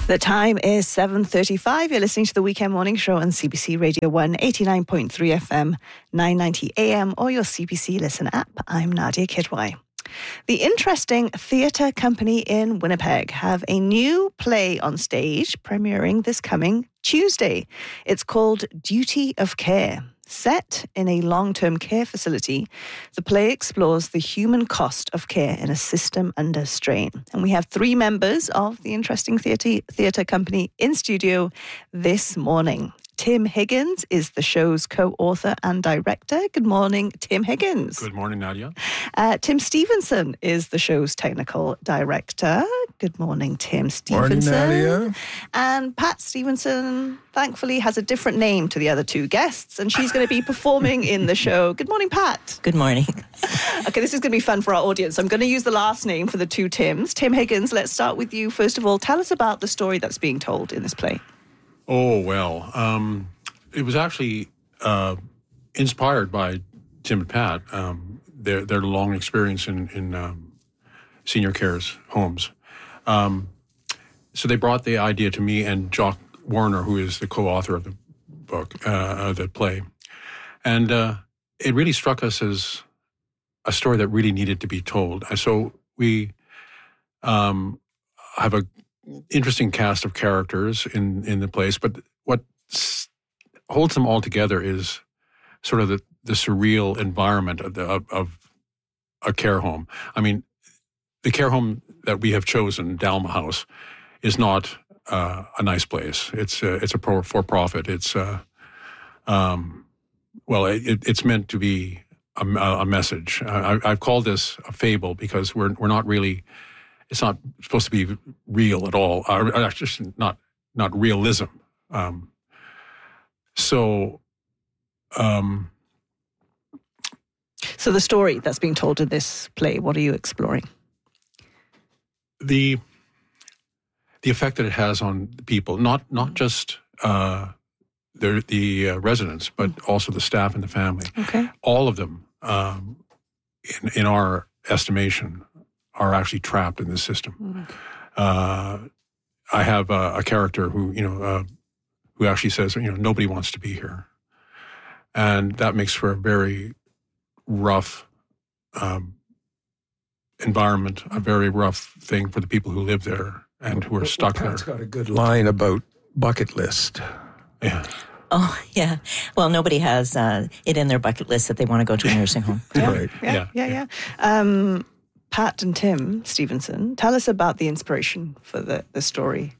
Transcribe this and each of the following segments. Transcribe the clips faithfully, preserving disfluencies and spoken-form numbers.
The time is seven thirty-five. You're listening to the Weekend Morning Show on C B C Radio one, eighty-nine point three F M, nine ninety A M, or your C B C Listen app. I'm Nadia Kidwai. The interesting theatre company in Winnipeg have a new play on stage premiering this coming Tuesday. It's called Duty of Care. Set in a long-term care facility, the play explores the human cost of care in a system under strain. And we have three members of the interesting theatre theatre company in studio this morning. Tim Higgins is the show's co-author and director. Good morning, Tim Higgins. Good morning, Nadia. Uh, Tim Stevenson is the show's technical director. Good morning, Tim Stevenson. Morning, Nadia. And Pat Stevenson, thankfully, has a different name to the other two guests, and she's going to be performing in the show. Good morning, Pat. Good morning. Okay, this is going to be fun for our audience. I'm going to use the last name for the two Tims. Tim Higgins, let's start with you. First of all, tell us about the story that's being told in this play. Oh, well, um, it was actually uh, inspired by Tim and Pat, um, their, their long experience in, in um, senior cares homes. Um, so they brought the idea to me and Jock Warner, who is the co-author of the book, uh, the play. And uh, it really struck us as a story that really needed to be told. And so we um, have a interesting cast of characters in, in the place, but what s- holds them all together is sort of the, the surreal environment of, the, of, of a care home. I mean, the care home that we have chosen, Dalma House, is not uh, a nice place. It's uh, it's a pro, for-profit. It's uh, um, well, it, it's meant to be a, a message. I, I've called this a fable because we're we're not really. It's not supposed to be real at all. Uh, just not not realism. Um, so, um, so the story that's being told in this play, what are you exploring? The the effect that it has on people, not not just uh, the the uh, residents, but also the staff and the family. Okay, all of them, um, in in our estimation, are actually trapped in this system. Mm-hmm. Uh, I have a, a character who, you know, uh, who actually says, you know, nobody wants to be here. And that makes for a very rough um, environment, a very rough thing for the people who live there and who are stuck well, there. Pat's got a good line about bucket list. Yeah. Oh, yeah. Well, nobody has uh, it in their bucket list that they want to go to a nursing home. yeah, Right. Yeah, yeah, yeah. yeah. Um, Pat and Tim Stevenson, tell us about the inspiration for the, the story.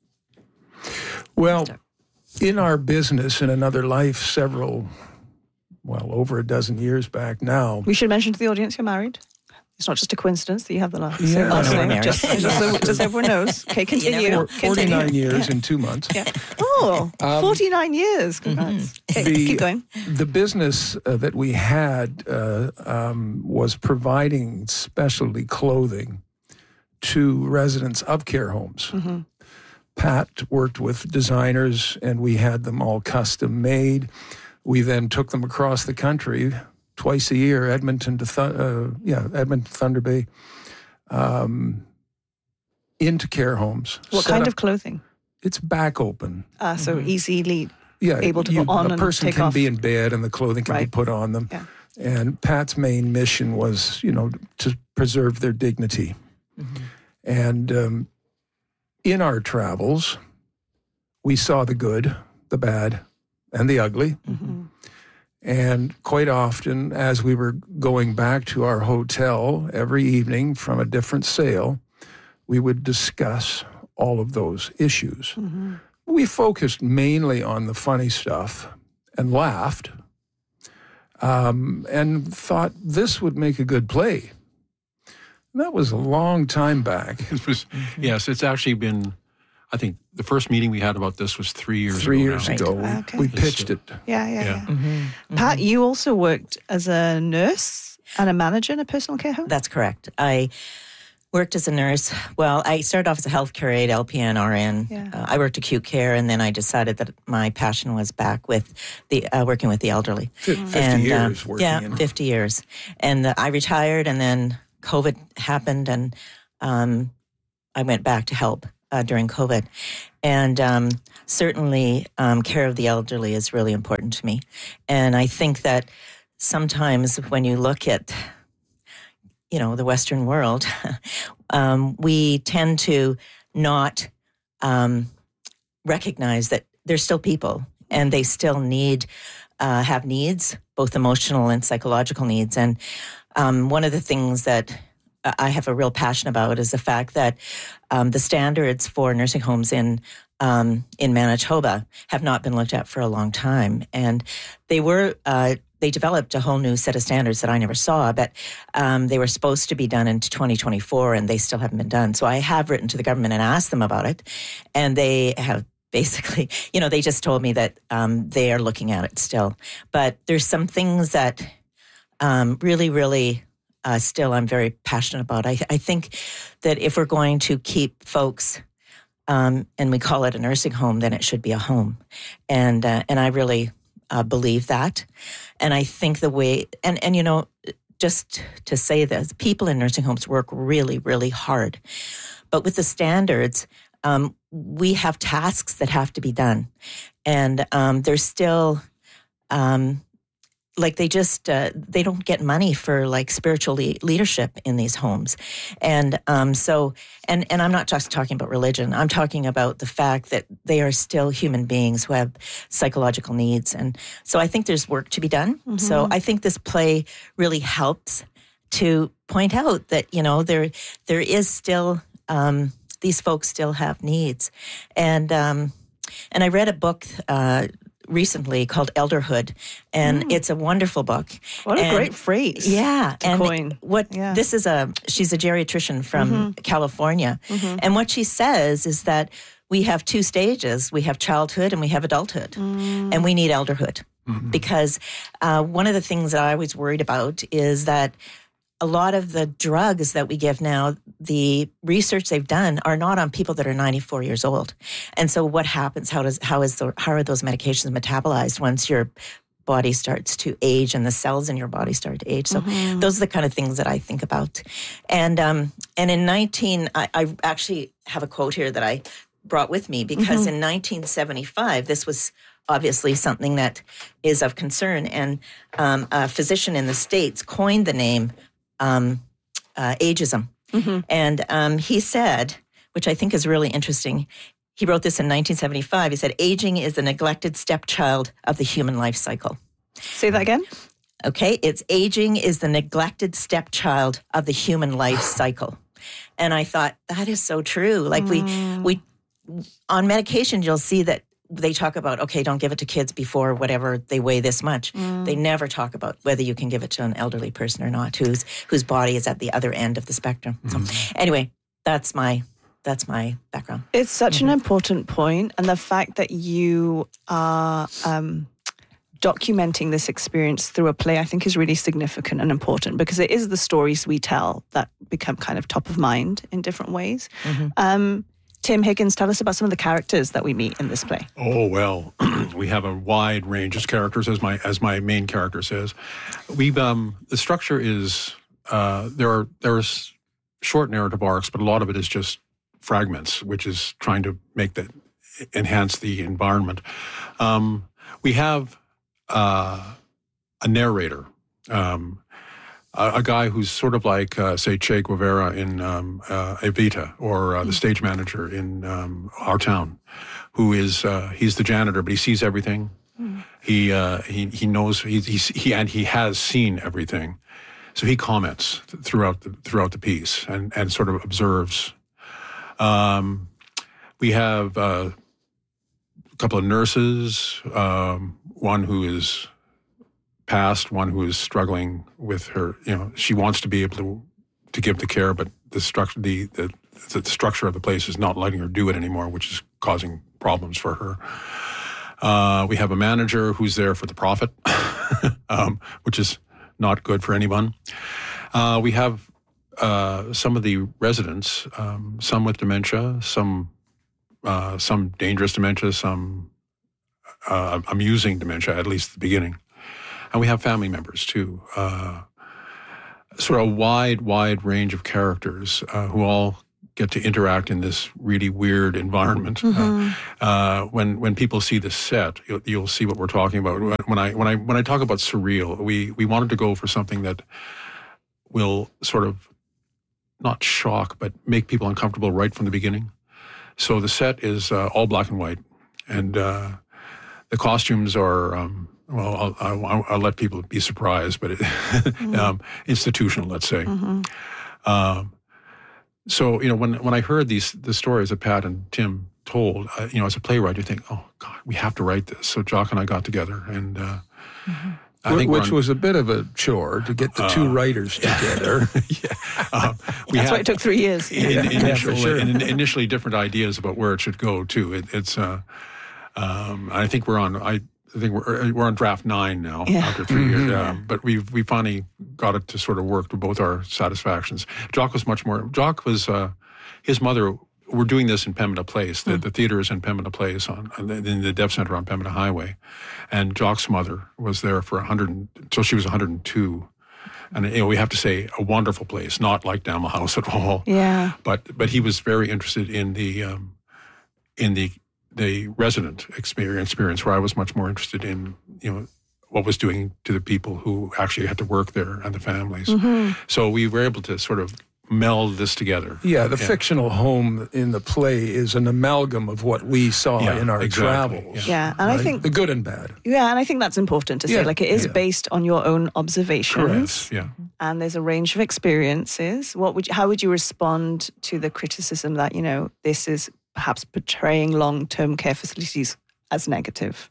Well, in our business, in another life, several, well, over a dozen years back now. We should mention to the audience you're married. It's not just a coincidence that you have the last, Yeah. same last Oh, no, we're name. married. Just, just, so, just so everyone knows. Okay, continue. know. For, forty-nine Continue. years Yeah. in two months. Yeah. Oh, Um, forty-nine years. Congrats. Mm-hmm. Okay, The- keep going. The business uh, that we had uh, um, was providing specialty clothing to residents of care homes. Mm-hmm. Pat worked with designers, and we had them all custom made. We then took them across the country twice a year, Edmonton to Th- uh, yeah, Edmonton Thunder Bay, um, into care homes. What Set kind up- of clothing? It's back open. Uh, so easily Yeah, able to you- put on a and person take can off. be in bed, and the clothing can be Right. put on them. Yeah. And Pat's main mission was, you know, to preserve their dignity. Mm-hmm. And um, in our travels, we saw the good, the bad, and the ugly. Mm-hmm. And quite often, as we were going back to our hotel every evening from a different sale, we would discuss all of those issues. Mm-hmm. We focused mainly on the funny stuff and laughed um, and thought this would make a good play. And that was a long time back. It was, yes, it's actually been, I think the first meeting we had about this was three years Three ago. years now. ago, Ah, we, okay. we pitched it. Yeah, yeah, Yeah. yeah. Mm-hmm. Pat, you also worked as a nurse and a manager in a personal care home? That's correct. I worked as a nurse. Well, I started off as a healthcare aide, L P N, R N. Yeah. Uh, I worked acute care, and then I decided that my passion was back with the uh, working with the elderly. fifty And, years uh, working yeah, in. fifty years. And uh, I retired, and then COVID happened, and um, I went back to help uh, during COVID. And um, certainly um, care of the elderly is really important to me. And I think that sometimes when you look at, you know, the Western world, um, we tend to not um, recognize that they're still people and they still need, uh, have needs, both emotional and psychological needs. And um, one of the things that I have a real passion about is the fact that um, the standards for nursing homes in um, in Manitoba have not been looked at for a long time, and they were uh, they developed a whole new set of standards that I never saw, but um, they were supposed to be done in twenty twenty-four, and they still haven't been done. So I have written to the government and asked them about it, and they have basically, you know, they just told me that um, they are looking at it still. But there's some things that um, really, really. Uh, still, I'm very passionate about. I, I think that if we're going to keep folks, um, and we call it a nursing home, then it should be a home, and uh, and I really uh, believe that. And I think the way, and and you know, just to say this, people in nursing homes work really, really hard, but with the standards, um, we have tasks that have to be done, and um, there's still. Um, Like they just, uh, they don't get money for like spiritual le- leadership in these homes. And um, so, and, and I'm not just talking about religion. I'm talking about the fact that they are still human beings who have psychological needs. And so I think there's work to be done. Mm-hmm. So I think this play really helps to point out that, you know, there there is still, um, these folks still have needs. And, um, and I read a book, uh, recently called Elderhood, and mm. it's a wonderful book. What a and, great phrase. Yeah. To and coin. what yeah. this is a, she's a geriatrician from mm-hmm. California. Mm-hmm. And what she says is that we have two stages. We have childhood and we have adulthood. Mm. And we need elderhood. Mm-hmm. Because uh, one of the things that I was worried about is that a lot of the drugs that we give now, the research they've done are not on people that are ninety-four years old. And so what happens? How does how is the how are those medications metabolized once your body starts to age and the cells in your body start to age? So mm-hmm. those are the kind of things that I think about. And um, and in nineteen, I, I actually have a quote here that I brought with me because mm-hmm. in nineteen seventy-five, this was obviously something that is of concern. And um, a physician in the States coined the name Um, uh, ageism. Mm-hmm. And um, he said, which I think is really interesting, he wrote this in nineteen seventy-five, he said, aging is the neglected stepchild of the human life cycle. Say that again? Okay, it's aging is the neglected stepchild of the human life cycle. And I thought, that is so true. Like mm. we, we, on medication, you'll see that they talk about, okay, don't give it to kids before whatever they weigh this much. Mm. They never talk about whether you can give it to an elderly person or not, whose whose body is at the other end of the spectrum. Mm-hmm. So anyway, that's my that's my background. It's such mm-hmm. an important point, and the fact that you are um, documenting this experience through a play, I think, is really significant and important because it is the stories we tell that become kind of top of mind in different ways. Mm-hmm. Um, Tim Higgins, tell us about some of the characters that we meet in this play. Oh, well, we have a wide range of characters, as my as my main character says. We've um, the structure is uh, there are there's short narrative arcs, but a lot of it is just fragments, which is trying to make the enhance the environment. Um, we have uh, a narrator. Um, A, a guy who's sort of like, uh, say, Che Guevara in um, uh, Evita, or uh, the stage manager in um, Our Town, who is uh, he's the janitor, but he sees everything. Mm. He uh, he he knows he he's, he and he has seen everything, so he comments th- throughout the throughout the piece and and sort of observes. Um, we have uh, a couple of nurses, um, one who is past, one who is struggling with her, you know, she wants to be able to to give the care, but the structure the, the the structure of the place is not letting her do it anymore, which is causing problems for her. Uh, we have a manager who's there for the profit, um, which is not good for anyone. Uh, we have uh, some of the residents, um, some with dementia, some uh, some dangerous dementia, some uh, amusing dementia, at least at the beginning. And we have family members, too. Uh, sort of a wide, wide range of characters uh, who all get to interact in this really weird environment. Mm-hmm. Uh, uh, when when people see the set, you'll, you'll see what we're talking about. When I when I when I talk about surreal, we we wanted to go for something that will sort of not shock, but make people uncomfortable right from the beginning. So the set is uh, all black and white, and uh, the costumes are. Um, Well, I'll, I'll, I'll let people be surprised, but it, mm-hmm. um, institutional, let's say. Mm-hmm. Um, so, you know, when when I heard these the stories that Pat and Tim told, uh, you know, as a playwright, you think, oh God, we have to write this. So Jock and I got together, and uh, mm-hmm. I think which on, was a bit of a chore to get the uh, two writers together. yeah, um, we that's had, why it took three years. In, in, yeah, initial, for sure. in, initially, different ideas about where it should go too. It, it's, uh, um, I think we're on. I. I think we're we're on draft nine now yeah. after three mm-hmm. years. Yeah. But we we finally got it to sort of work to both our satisfactions. Jock was much more. Jock was uh, his mother. We're doing this in Pembina Place. The, mm. the theater is in Pembina Place on in the Dev Center on Pembina Highway, and Jock's mother was there for a hundred. So she was one hundred two. And you know, we have to say a wonderful place, not like Dama House at all. Yeah. But but he was very interested in the um, in the. the resident experience, experience where I was much more interested in, you know, what was doing to the people who actually had to work there and the families. Mm-hmm. So we were able to sort of meld this together. Yeah, the yeah. fictional home in the play is an amalgam of what we saw yeah, in our exactly. travels. Yeah, yeah. and right? I think... the good and bad. Yeah, and I think that's important to say. Yeah, like, it is yeah. based on your own observations. Correct. Yeah. And there's a range of experiences. What would you, how would you respond to the criticism that, you know, this is perhaps portraying long-term care facilities as negative?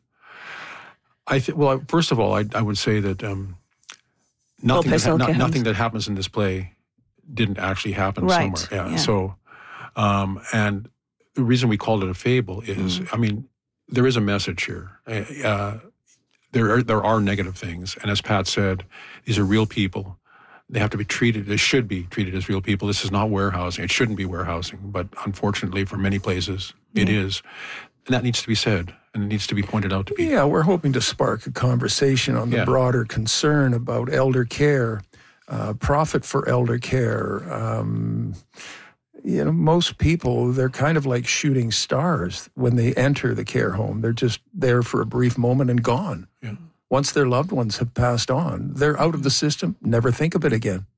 I think. Well, first of all, I, I would say that um, nothing that ha- not, nothing that happens in this play didn't actually happen right. somewhere. Yeah. yeah. So, um, and the reason we called it a fable is, mm. I mean, there is a message here. Uh, there are there are negative things, and as Pat said, these are real people. They have to be treated, they should be treated as real people. This is not warehousing. It shouldn't be warehousing, but unfortunately for many places, it mm. is. And that needs to be said, and it needs to be pointed out to people. Yeah, we're hoping to spark a conversation on the yeah. broader concern about elder care, uh, profit for elder care. Um, you know, most people, they're kind of like shooting stars when they enter the care home. They're just there for a brief moment and gone. Yeah. Once their loved ones have passed on, they're out of the system, never think of it again.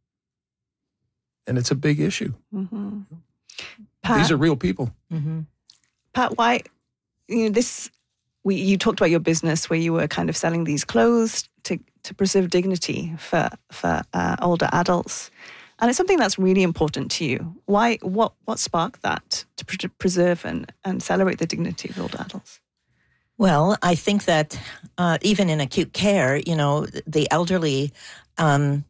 And it's a big issue. Mm-hmm. These are real people. Mm-hmm. Pat, why, you know, this, we, you talked about your business where you were kind of selling these clothes to, to preserve dignity for, for uh, older adults. And it's something that's really important to you. Why, what, what sparked that to pre- preserve and, and celebrate the dignity of older adults? Well, I think that uh, even in acute care, you know, the elderly, um,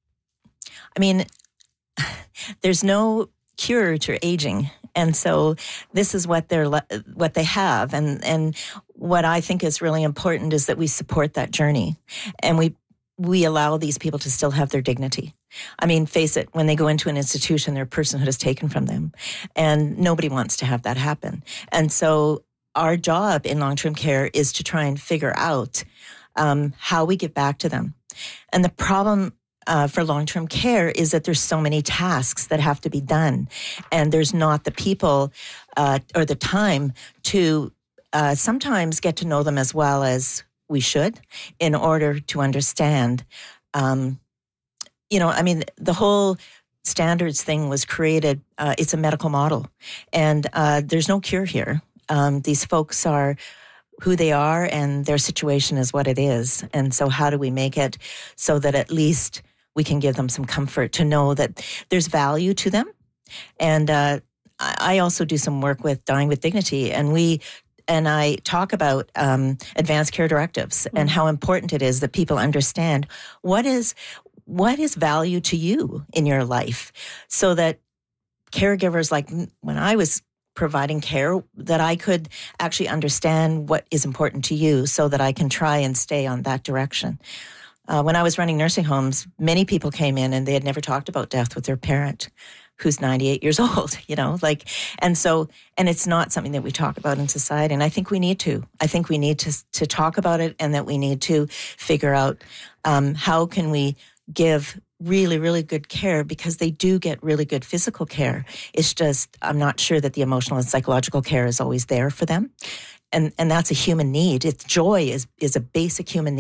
I mean, there's no cure to aging. And so this is what they're what they have. And, and what I think is really important is that we support that journey and we we allow these people to still have their dignity. I mean, face it, when they go into an institution, their personhood is taken from them. And nobody wants to have that happen. And so our job in long-term care is to try and figure out um, how we get back to them. And the problem uh, for long-term care is that there's so many tasks that have to be done, and there's not the people uh, or the time to uh, sometimes get to know them as well as we should in order to understand. Um, you know, I mean, the whole standards thing was created. Uh, it's a medical model, and uh, there's no cure here. Um, these folks are who they are and their situation is what it is. And so how do we make it so that at least we can give them some comfort to know that there's value to them? And uh, I also do some work with Dying with Dignity, and we and I talk about um, advanced care directives mm-hmm. and how important it is that people understand what is what is value to you in your life, so that caregivers, like when I was providing care, that I could actually understand what is important to you so that I can try and stay on that direction. Uh, when I was running nursing homes, many people came in and they had never talked about death with their parent who's ninety-eight years old, you know, like, and so, and it's not something that we talk about in society. And I think we need to, I think we need to, to talk about it, and that we need to figure out um, how can we give really, really good care because they do get really good physical care. It's just, I'm not sure that the emotional and psychological care is always there for them. And and that's a human need. It's joy is, is a basic human need.